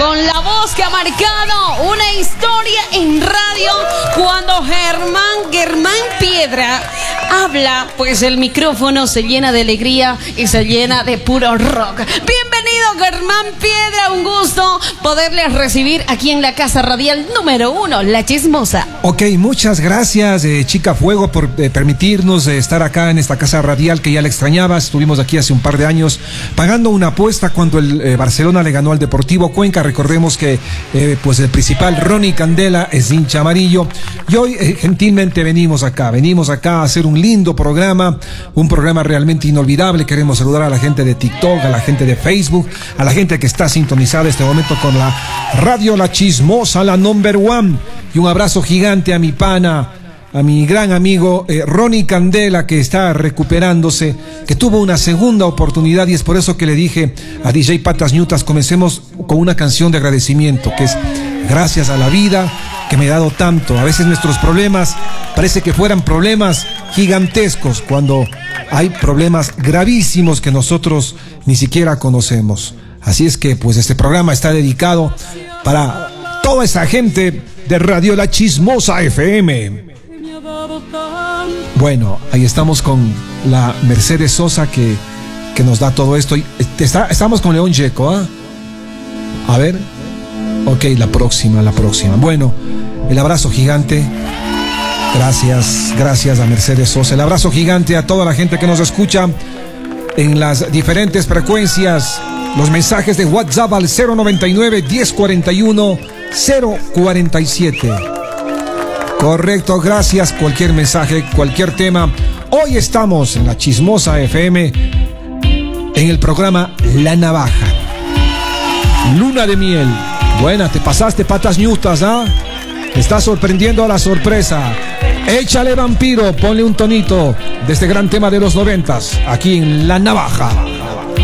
con la voz que ha marcado una historia en radio. Cuando Germán Piedra habla, pues el micrófono se llena de alegría y se llena de puro rock. Bienvenido, Germán Piedra, un gusto poderles recibir aquí en la casa radial número 1, La Chismosa. Ok, muchas gracias, Chica Fuego, por permitirnos estar acá en esta casa radial que ya la extrañaba. Estuvimos aquí hace un par de años pagando una apuesta cuando el Barcelona le ganó al Deportivo Cuenca. Recordemos que pues el principal, Ronnie Candela, es hincha amarillo. Y hoy gentilmente venimos acá a hacer un lindo programa, un programa realmente inolvidable. Queremos saludar a la gente de TikTok, a la gente de Facebook, a la gente que está sintonizada en este momento con la radio La Chismosa, la number one. Y un abrazo gigante a mi pana, a mi gran amigo Ronnie Candela, que está recuperándose, que tuvo una segunda oportunidad, y es por eso que le dije a DJ Patas Ñutas, comencemos con una canción de agradecimiento, que es gracias a la vida que me ha dado tanto. A veces nuestros problemas parece que fueran problemas gigantescos, cuando hay problemas gravísimos que nosotros ni siquiera conocemos. Así es que pues este programa está dedicado para toda esa gente de Radio La Chismosa FM. Bueno, ahí estamos con la Mercedes Sosa que nos da todo esto. Estamos con León Gieco, ¿ah? A ver. Ok, la próxima. Bueno, el abrazo gigante. Gracias a Mercedes Sosa. El abrazo gigante a toda la gente que nos escucha en las diferentes frecuencias. Los mensajes de WhatsApp al 099 1041 047. Correcto, gracias. Cualquier mensaje, cualquier tema. Hoy estamos en La Chismosa FM, en el programa La Navaja. Luna de miel. Buena, te pasaste, Patas Ñutas, ¿ah? Te está sorprendiendo a la sorpresa. Échale, vampiro, ponle un tonito de este gran tema de los 90s, aquí en La Navaja.